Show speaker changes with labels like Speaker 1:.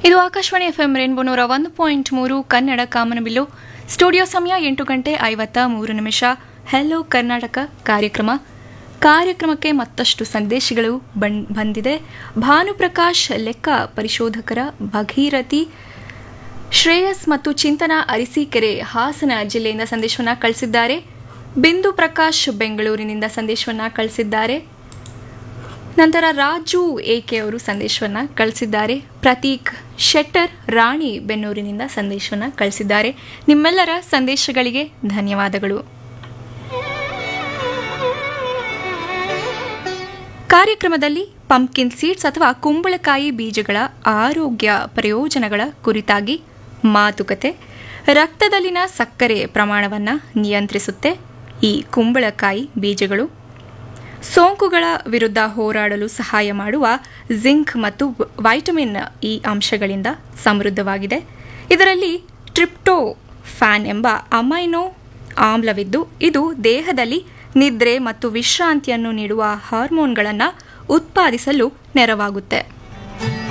Speaker 1: ಇದು Akashvani FM rainbow 101.3 Kannada ಕಾಮನಬಿಲ್ಲು. Studio ಸಮಯ 8:53. Hello Karnataka ಕಾರ್ಯಕ್ರಮಕ್ಕೆ ಮತ್ತಷ್ಟು ಸಂದೇಶಗಳು ಬಂದಿದೆ. ಭಾನುಪ್ರಕಾಶ್ ಲೆಕ್ಕ ಪರಿಶೋಧಕರ ಭಗೀರಥಿ, ಶ್ರೇಯಸ್ ಮತ್ತು ಚಿಂತನಾ ಅರಸೀಕೆರೆ ಹಾಸನ ಜಿಲ್ಲೆಯಿಂದ ಸಂದೇಶವನ್ನು ಕಳಿಸಿದ್ದಾರೆ. ಬಿಂದು ಪ್ರಕಾಶ್ ಬೆಂಗಳೂರಿನಿಂದ ಸಂದೇಶವನ್ನು ಕಳಿಸಿದ್ದಾರೆ. ನಂತರ ರಾಜು ಎಕೆ ಅವರು ಸಂದೇಶವನ್ನು ಕಳಿಸಿದ್ದಾರೆ. ಪ್ರತೀಕ್ ಶೆಟ್ಟರ್ ರಾಣಿ ಬೆನ್ನೂರಿನಿಂದ ಸಂದೇಶವನ್ನು ಕಳಿಸಿದ್ದಾರೆ. ನಿಮ್ಮೆಲ್ಲರ ಸಂದೇಶಗಳಿಗೆ ಧನ್ಯವಾದಗಳು. ಕಾರ್ಯಕ್ರಮದಲ್ಲಿ ಪಂಪ್ಕಿನ್ ಸೀಡ್ಸ್ ಅಥವಾ ಕುಂಬಳಕಾಯಿ ಬೀಜಗಳ ಆರೋಗ್ಯ ಪ್ರಯೋಜನಗಳ ಕುರಿತಾಗಿ ಮಾತುಕತೆ. ರಕ್ತದಲ್ಲಿನ ಸಕ್ಕರೆ ಪ್ರಮಾಣವನ್ನು ನಿಯಂತ್ರಿಸುತ್ತೆ ಈ ಕುಂಬಳಕಾಯಿ ಬೀಜಗಳು. ಸೋಂಕುಗಳ ವಿರುದ್ಧ ಹೋರಾಡಲು ಸಹಾಯ ಮಾಡುವ ಜಿಂಕ್ ಮತ್ತು ವೈಟಮಿನ್ ಇ ಅಂಶಗಳಿಂದ ಸಮೃದ್ಧವಾಗಿದೆ. ಇದರಲ್ಲಿ ಟ್ರಿಪ್ಟೋಫ್ಯಾನ್ ಎಂಬ ಅಮೈನೋ ಆಮ್ಲವಿದ್ದು, ಇದು ದೇಹದಲ್ಲಿ ನಿದ್ರೆ ಮತ್ತು ವಿಶ್ರಾಂತಿಯನ್ನು ನೀಡುವ ಹಾರ್ಮೋನ್ಗಳನ್ನು ಉತ್ಪಾದಿಸಲು ನೆರವಾಗುತ್ತೆ.